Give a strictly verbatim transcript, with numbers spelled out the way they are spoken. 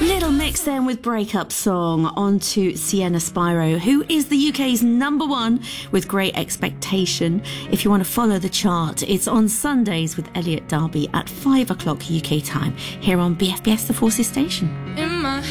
Little mix then with Breakup Song on to Sienna Spyro, who is the U K's number one with Great Expectation. If you want to follow the chart, it's on Sundays with Elliot Darby at five o'clock U K time here on B F B S The Forces Station. In my